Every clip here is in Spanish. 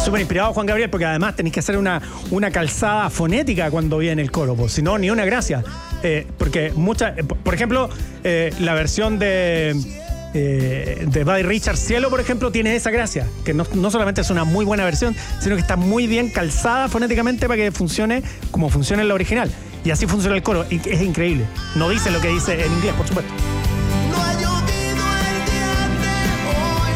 súper inspirado Juan Gabriel, porque además tenéis que hacer una calzada fonética cuando viene el coro, pues, si no, ni una gracia. Porque por ejemplo, la versión de Buddy Richards Cielo, por ejemplo, tiene esa gracia, que no solamente es una muy buena versión, sino que está muy bien calzada fonéticamente para que funcione como funciona en la original. Y así funciona el coro, y es increíble. No dice lo que dice en inglés, por supuesto. No ha llovido el día de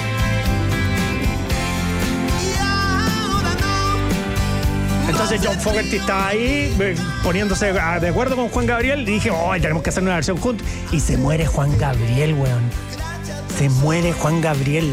hoy y ahora no. Entonces John Fogerty estaba ahí poniéndose de acuerdo con Juan Gabriel y dije, tenemos que hacer una versión juntos. Y se muere Juan Gabriel, weón. Se muere Juan Gabriel.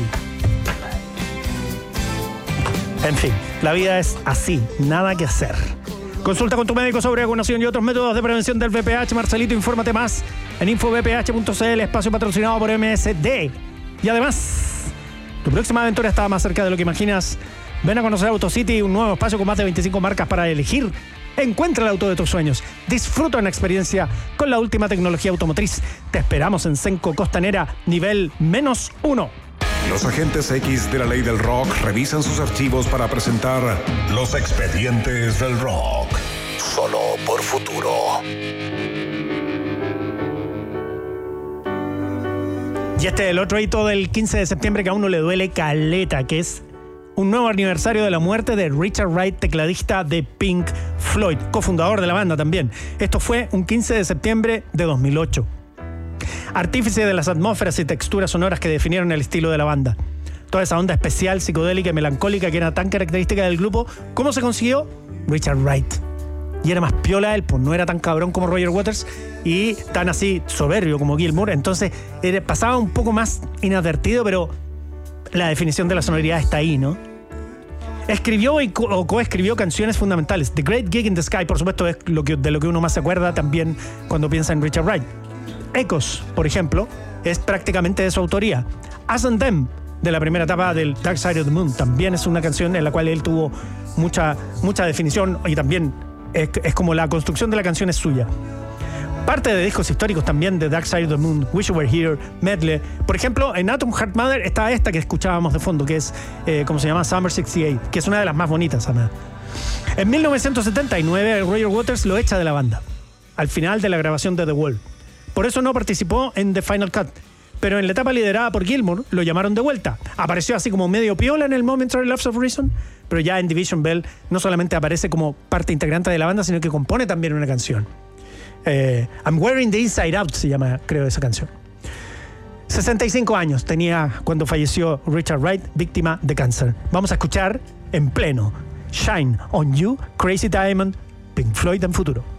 En fin, la vida es así, nada que hacer. Consulta con tu médico sobre vacunación y otros métodos de prevención del VPH. Marcelito, infórmate más en infovph.cl, espacio patrocinado por MSD. Y además, tu próxima aventura está más cerca de lo que imaginas. Ven a conocer AutoCity, un nuevo espacio con más de 25 marcas para elegir. Encuentra el auto de tus sueños. Disfruta una experiencia con la última tecnología automotriz. Te esperamos en Cenco Costanera, nivel -1. Los agentes X de la ley del rock revisan sus archivos para presentar Los Expedientes del Rock. Solo por Futuro. Y este es el otro hito del 15 de septiembre que a uno le duele caleta, que es un nuevo aniversario de la muerte de Richard Wright, tecladista de Pink Floyd, cofundador de la banda también. Esto fue un 15 de septiembre de 2008. Artífice de las atmósferas y texturas sonoras que definieron el estilo de la banda. Toda esa onda especial, psicodélica y melancólica que era tan característica del grupo, ¿cómo se consiguió? Richard Wright. Y era más piola él, pues no era tan cabrón como Roger Waters y tan así soberbio como Gilmour. Entonces pasaba un poco más inadvertido, pero la definición de la sonoridad está ahí, ¿no? Escribió o coescribió canciones fundamentales. The Great Gig in the Sky, por supuesto, es de lo que uno más se acuerda también cuando piensa en Richard Wright. Echoes, por ejemplo, es prácticamente de su autoría. Us and Them, de la primera etapa del Dark Side of the Moon, también es una canción en la cual él tuvo mucha definición y también es como la construcción de la canción es suya. Parte de discos históricos también de Dark Side of the Moon, Wish You Were Here, Medley. Por ejemplo, en Atom Heart Mother está esta que escuchábamos de fondo, que es, ¿cómo se llama? Summer 68, que es una de las más bonitas, además. En 1979, Roger Waters lo echa de la banda, al final de la grabación de The Wall. Por eso no participó en The Final Cut. Pero en la etapa liderada por Gilmour lo llamaron de vuelta. Apareció así como medio piola en el Momentary Lapse of Reason, pero ya en Division Bell no solamente aparece como parte integrante de la banda, sino que compone también una canción. I'm Wearing the Inside Out se llama, creo, esa canción. 65 años tenía cuando falleció Richard Wright, víctima de cáncer. Vamos a escuchar en pleno Shine on You, Crazy Diamond, Pink Floyd en Futuro.